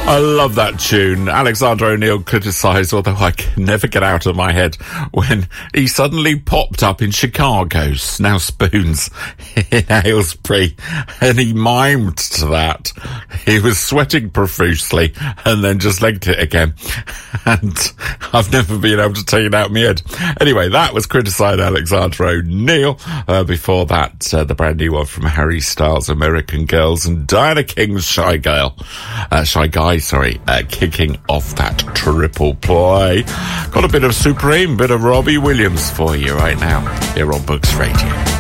I love that tune. Alexander O'Neal criticised, although I can never get out of my head, when he suddenly popped up in Chicago's Now Spoons in Aylesbury, and he mimed to that. He was sweating profusely and then just legged it again. And I've never been able to take it out of my head. Anyway, that was criticised Alexander O'Neal. Before that, the brand new one from Harry Styles, American Girls, and Diana King's Shy Guy, kicking off that triple play. Got a bit of Supreme, bit of Robbie Williams for you right now here on Books Radio.